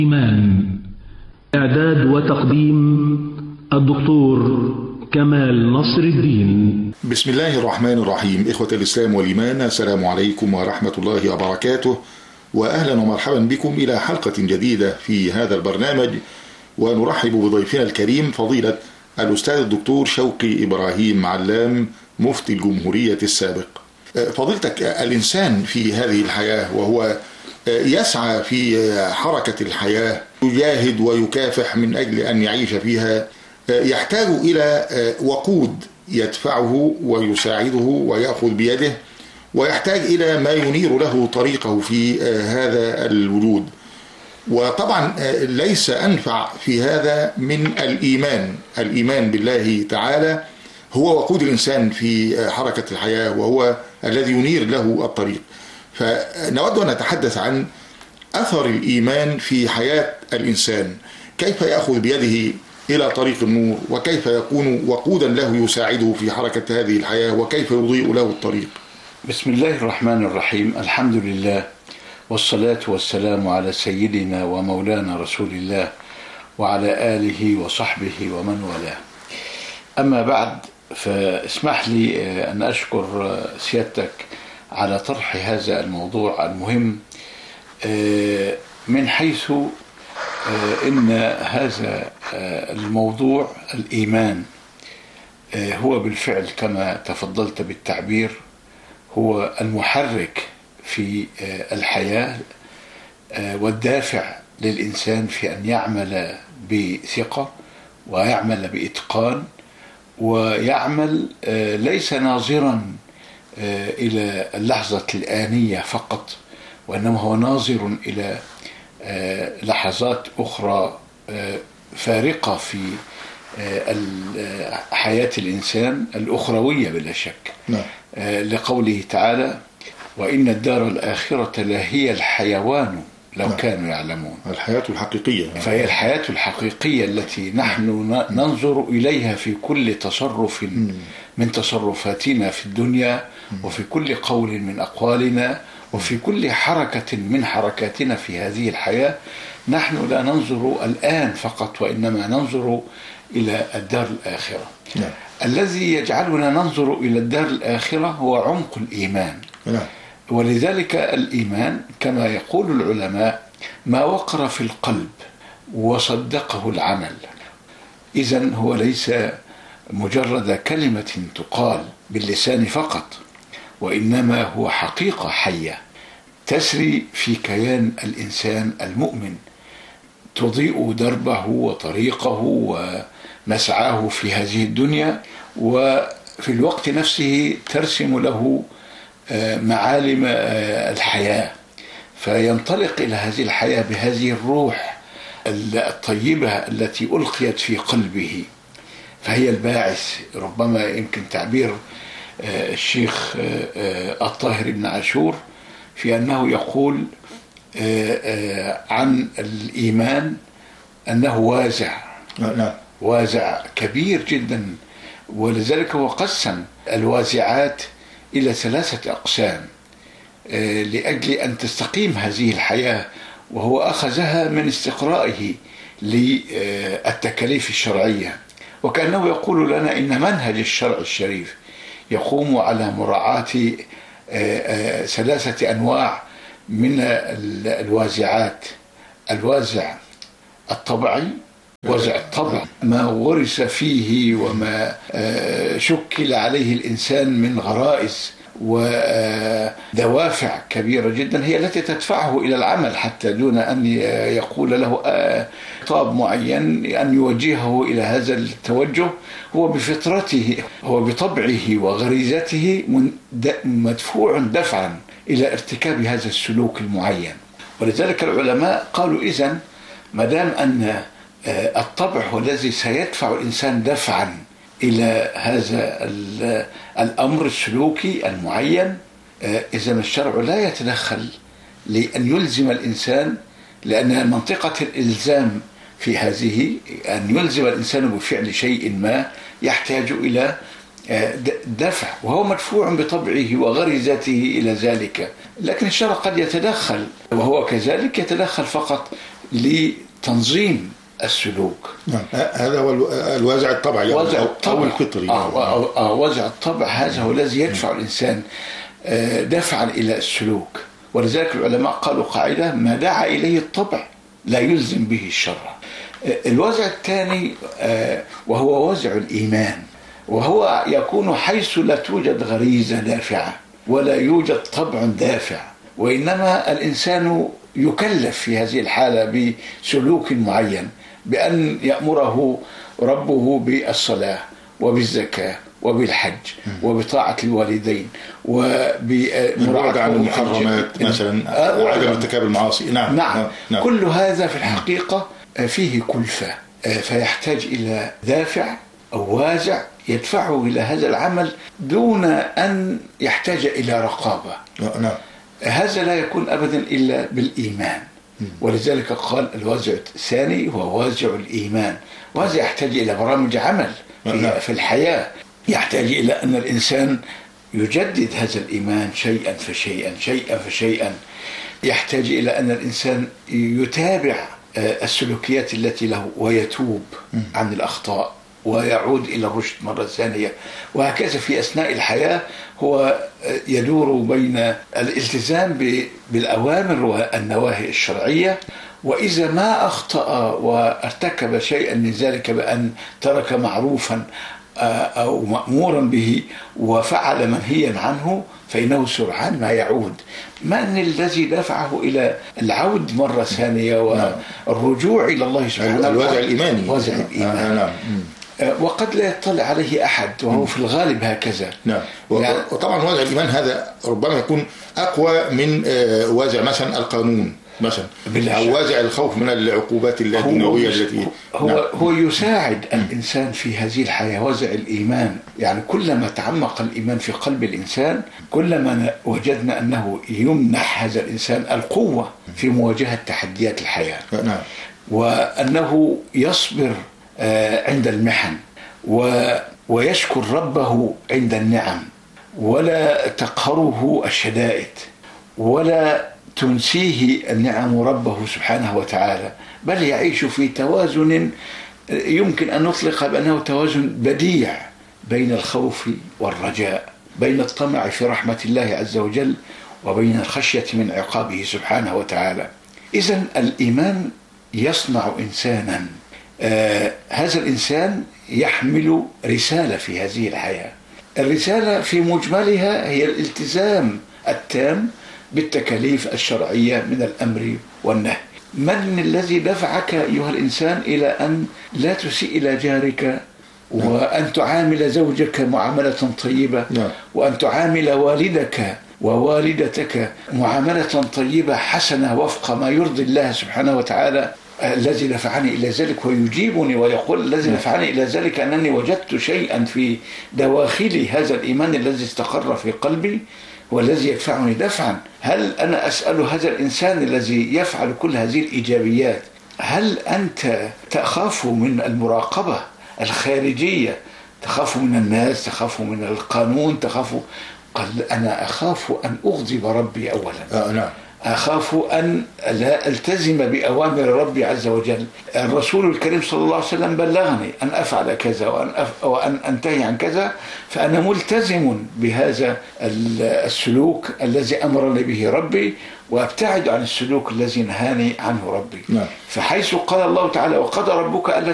إيمان. إعداد وتقديم الدكتور كمال نصر الدين. بسم الله الرحمن الرحيم. إخوة الإسلام والإيمان، السلام عليكم ورحمة الله وبركاته، وأهلا ومرحبا بكم إلى حلقة جديدة في هذا البرنامج، ونرحب بضيفنا الكريم فضيلة الأستاذ الدكتور شوقي إبراهيم علام، مفتي الجمهورية السابق. فضيلتك، الإنسان في هذه الحياة وهو يسعى في حركة الحياة، يجاهد ويكافح من أجل أن يعيش فيها، يحتاج إلى وقود يدفعه ويساعده ويأخذ بيده، ويحتاج إلى ما ينير له طريقه في هذا الوجود. وطبعا ليس أنفع في هذا من الإيمان بالله تعالى، هو وقود الإنسان في حركة الحياة، وهو الذي ينير له الطريق. فنود أن نتحدث عن أثر الإيمان في حياة الإنسان، كيف يأخذ بيده إلى طريق النور، وكيف يكون وقودا له يساعده في حركة هذه الحياة، وكيف يضيء له الطريق. بسم الله الرحمن الرحيم. الحمد لله، والصلاة والسلام على سيدنا ومولانا رسول الله وعلى آله وصحبه ومن والاه. أما بعد، فاسمح لي أن أشكر سيادتك على طرح هذا الموضوع المهم، من حيث إن هذا الموضوع الإيمان هو بالفعل كما تفضلت بالتعبير، هو المحرك في الحياة والدافع للإنسان في أن يعمل بثقة ويعمل بإتقان، ويعمل ليس ناظرا إلى اللحظة الآنية فقط، وإنما هو ناظر إلى لحظات أخرى فارقة في حياة الإنسان الأخروية بلا شك. لقوله تعالى: وإن الدار الآخرة لهي الحيوان لو كانوا يعلمون. الحياة الحقيقية، فهي الحياة الحقيقية التي نحن ننظر إليها في كل تصرف من تصرفاتنا في الدنيا، وفي كل قول من أقوالنا، وفي كل حركة من حركاتنا في هذه الحياة. نحن لا ننظر الآن فقط، وإنما ننظر إلى الدار الآخرة. الذي يجعلنا ننظر إلى الدار الآخرة هو عمق الإيمان. ولذلك الإيمان كما يقول العلماء ما وقر في القلب وصدقه العمل. إذن هو ليس مجرد كلمة تقال باللسان فقط، وإنما هو حقيقة حية تسري في كيان الإنسان المؤمن، تضيء دربه وطريقه ومسعاه في هذه الدنيا، وفي الوقت نفسه ترسم له معالم الحياة، فينطلق إلى هذه الحياة بهذه الروح الطيبة التي ألقيت في قلبه، فهي الباعث. ربما يمكن تعبير الشيخ الطاهر بن عاشور في أنه يقول عن الإيمان أنه وازع كبير جدا، ولذلك هو قسم الوازعات إلى 3 أقسام لأجل أن تستقيم هذه الحياة، وهو أخذها من استقرائه للتكاليف الشرعية، وكأنه يقول لنا إن منهج الشرع الشريف يقوم على مراعاة 3 أنواع من الوازعات: الوازع الطبعي، وازع الطبع ما ورث فيه وما شكل عليه الإنسان من غرائز ودوافع كبيرة جدا، هي التي تدفعه إلى العمل حتى دون أن يقول له خطاب معين أن يوجهه إلى هذا التوجه. هو بفطرته، هو بطبعه وغريزته مدفوع دفعا إلى ارتكاب هذا السلوك المعين. ولذلك العلماء قالوا إذن ما دام أن الطبع هو الذي سيدفع الإنسان دفعا إلى هذا الأمر السلوكي المعين، إذن الشرع لا يتدخل لأن يلزم الإنسان، لأن منطقة الإلزام في هذه أن يلزم الإنسان بفعل شيء ما يحتاج إلى دفع، وهو مدفوع بطبعه وغريزته إلى ذلك. لكن الشرع قد يتدخل، وهو كذلك يتدخل فقط لتنظيم السلوك. هذا هو الوازع الطبعي أو الفطري. وازع الطبع هذا هو الذي يدفع الإنسان دفعا إلى السلوك. ولذلك العلماء قالوا قاعدة: ما دعا إليه الطبع لا يلزم به الشر. الوازع الثاني وهو وازع الإيمان، وهو يكون حيث لا توجد غريزة دافعة ولا يوجد طبع دافع، وإنما الإنسان يكلف في هذه الحالة بسلوك معين، بأن يأمره ربه بالصلاة وبالزكاة وبالحج وبطاعة الوالدين وبالبعد عن المحرمات مثلا، عدم ارتكاب المعاصي. نعم. كل هذا في الحقيقة فيه كلفة، فيحتاج إلى دافع أو وازع يدفعه إلى هذا العمل دون أن يحتاج إلى رقابة. هذا لا يكون أبدا إلا بالإيمان. ولذلك قال الوازع الثاني هو وازع الإيمان، وهذا يحتاج إلى برامج عمل في الحياة، يحتاج إلى أن الإنسان يجدد هذا الإيمان شيئا فشيئا شيئا فشيئا، يحتاج إلى أن الإنسان يتابع السلوكيات التي له ويتوب عن الأخطاء ويعود إلى الرشد مرة ثانية، وهكذا في أثناء الحياة هو يدور بين الالتزام بالأوامر والنواهي الشرعية، وإذا ما أخطأ وارتكب شيئا من ذلك بأن ترك معروفا أو مأمورا به وفعل منهيا عنه فإنه سرعان ما يعود. من الذي دفعه إلى العود مرة ثانية والرجوع إلى الله سبحانه وتعالى؟ الوازع الإيماني. وازع الإيمان. وقد لا يطلع عليه أحد، وهو في الغالب هكذا. وطبعا وازع الإيمان هذا ربما يكون أقوى من وازع مثلا القانون مثلا، أو وازع الخوف من العقوبات الدنيوية التي هو يساعد الإنسان في هذه الحياة. وازع الإيمان يعني كلما تعمق الإيمان في قلب الإنسان كلما وجدنا أنه يمنح هذا الإنسان القوة في مواجهة تحديات الحياة. وأنه يصبر عند المحن ويشكر ربه عند النعم، ولا تقهره الشدائد ولا تنسيه النعم ربه سبحانه وتعالى، بل يعيش في توازن يمكن أن نطلق بأنه توازن بديع بين الخوف والرجاء، بين الطمع في رحمة الله عز وجل وبين الخشية من عقابه سبحانه وتعالى. إذن الإيمان يصنع إنسانا، هذا الإنسان يحمل رسالة في هذه الحياة. الرسالة في مجملها هي الالتزام التام بالتكاليف الشرعية من الأمر والنهي. من الذي دفعك أيها الإنسان إلى أن لا تسيء إلى جارك، وأن تعامل زوجك معاملة طيبة، وأن تعامل والدك ووالدتك معاملة طيبة حسنة وفق ما يرضي الله سبحانه وتعالى؟ الذي دفعني إلى ذلك ويجيبني ويقول الذي دفعني إلى ذلك أنني وجدت شيئا في دواخلي هذا الإيمان الذي استقر في قلبي والذي يدفعني دفعا. هل أنا أسأل هذا الإنسان الذي يفعل كل هذه الإيجابيات، هل أنت تخاف من المراقبة الخارجية، تخاف من الناس، تخاف من القانون، قال أنا أخاف أن أغضب ربي أولا. أخاف أن لا ألتزم بأوامر ربي عز وجل. الرسول الكريم صلى الله عليه وسلم بلغني أن أفعل كذا وأن أنتهي عن كذا، فأنا ملتزم بهذا السلوك الذي أمرني به ربي، وأبتعد عن السلوك الذي نهاني عنه ربي. فحيث قال الله تعالى: وقضى ربك ألا